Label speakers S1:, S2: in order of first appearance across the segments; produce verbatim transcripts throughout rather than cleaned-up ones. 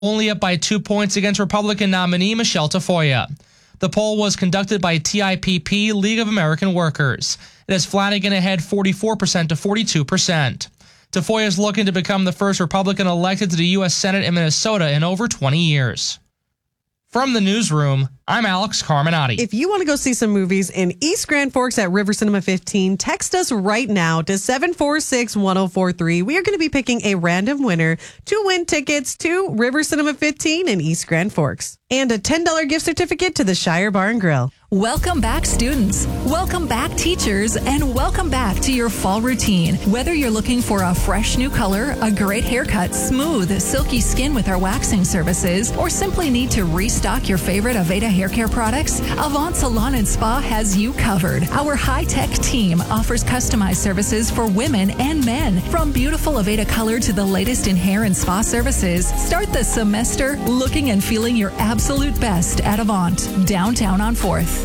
S1: only up by two points against Republican nominee Michelle Tafoya. The poll was conducted by T I P P, League of American Workers. It has Flanagan ahead forty-four percent to forty-two percent. Tafoya is looking to become the first Republican elected to the U S Senate in Minnesota in over twenty years. From the newsroom, I'm Alex Carminati.
S2: If you want to go see some movies in East Grand Forks at River Cinema fifteen, text us right now to seven four six, one oh four three. We are going to be picking a random winner to win tickets to River Cinema fifteen in East Grand Forks and a ten dollars gift certificate to the Shire Bar and Grill.
S3: Welcome back, students. Welcome back, teachers, and welcome back to your fall routine. Whether you're looking for a fresh new color, a great haircut, smooth, silky skin with our waxing services, or simply need to restock your favorite Aveda hair care products, Avant Salon and Spa has you covered. Our high-tech team offers customized services for women and men. From beautiful Aveda color to the latest in hair and spa services, start the semester looking and feeling your absolute best at Avant, downtown on fourth.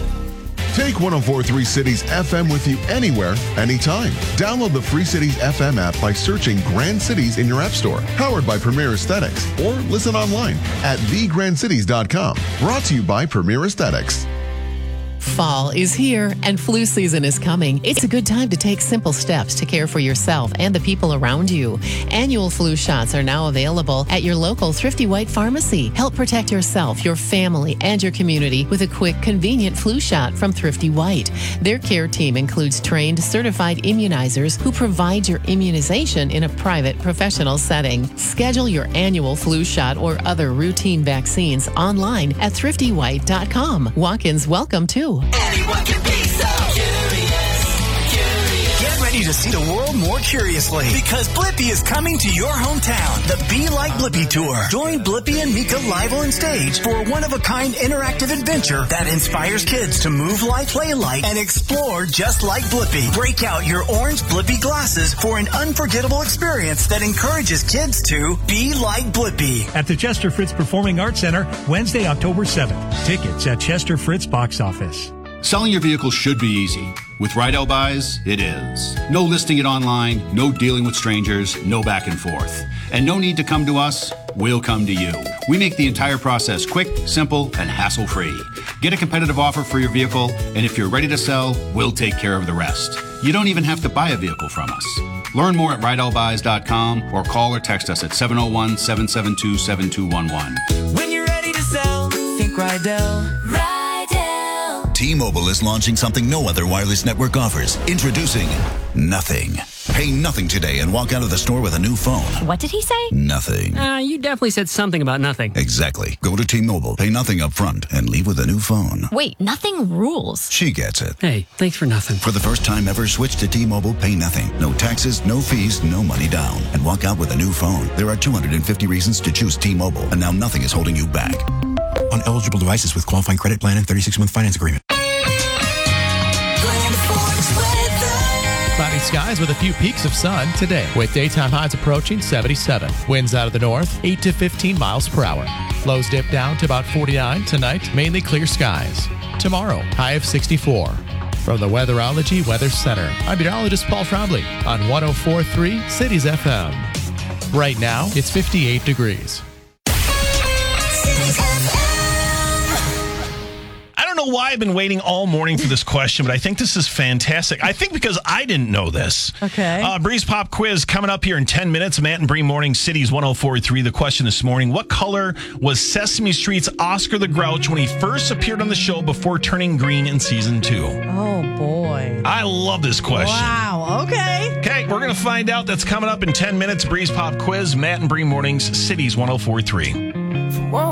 S4: Take one oh four point three Cities F M with you anywhere, anytime. Download the free Cities F M app by searching Grand Cities in your app store. Powered by Premier Aesthetics. Or listen online at the grand cities dot com. Brought to you by Premier Aesthetics.
S5: Fall is here and flu season is coming. It's a good time to take simple steps to care for yourself and the people around you. Annual flu shots are now available at your local Thrifty White pharmacy. Help protect yourself, your family, and your community with a quick, convenient flu shot from Thrifty White. Their care team includes trained, certified immunizers who provide your immunization in a private, professional setting. Schedule your annual flu shot or other routine vaccines online at thrifty white dot com. Walk-ins welcome too.
S6: Anyone can be so curious, curious. Get ready to see the world more curiously because Blippi is coming to your hometown. The Be Like Blippi Tour. Join Blippi and Mika live on stage for a one-of-a-kind interactive adventure that inspires kids to move like, play like, and explore just like Blippi. Break out your orange Blippi glasses for an unforgettable experience that encourages kids to be like Blippi.
S7: At the Chester Fritz Performing Arts Center, Wednesday, October seventh. Tickets at Chester Fritz Box Office.
S8: Selling your vehicle should be easy. With Rydell Buys, it is. No listing it online, no dealing with strangers, no back and forth. And no need to come to us, we'll come to you. We make the entire process quick, simple, and hassle-free. Get a competitive offer for your vehicle, and if you're ready to sell, we'll take care of the rest. You don't even have to buy a vehicle from us. Learn more at rydell buys dot com or call or text us at seven oh one, seven seven two, seven two one one.
S6: When you're ready to sell, think Rydell. Rydell.
S9: T-Mobile is launching something no other wireless network offers. Introducing Nothing. Pay nothing today and walk out of the store with a new phone.
S10: What did he say?
S9: Nothing.
S10: Uh, you definitely said something about nothing.
S9: Exactly. Go to T-Mobile, pay nothing up front, and leave with a new phone.
S10: Wait, nothing rules.
S9: She gets it.
S10: Hey, thanks for nothing.
S9: For the first time ever, switch to T-Mobile, pay nothing. No taxes, no fees, no money down. And walk out with a new phone. There are two hundred fifty reasons to choose T-Mobile, and now nothing is holding you back.
S11: On eligible devices with qualifying credit plan and thirty-six month finance agreement.
S12: Cloudy skies with a few peaks of sun today, with daytime highs approaching seventy-seven. Winds out of the north, eight to fifteen miles per hour. Lows dip down to about forty-nine. Tonight, mainly clear skies. Tomorrow, high of sixty-four. From the Weatherology Weather Center, I'm meteorologist Paul Trombley on one oh four point three Cities F M. Right now, it's fifty-eight degrees.
S13: I don't know why I've been waiting all morning for this question, but I think this is fantastic. I think because I didn't know this.
S2: Okay.
S13: Uh, Breeze Pop quiz coming up here in ten minutes. Matt and Bree Morning, Cities one oh four point three. The question this morning, what color was Sesame Street's Oscar the Grouch when he first appeared on the show before turning green in season two?
S2: Oh, boy.
S13: I love this question.
S2: Wow. Okay.
S13: Okay, we're going to find out. That's coming up in ten minutes. Breeze Pop quiz, Matt and Bree Mornings, Cities one oh four point three.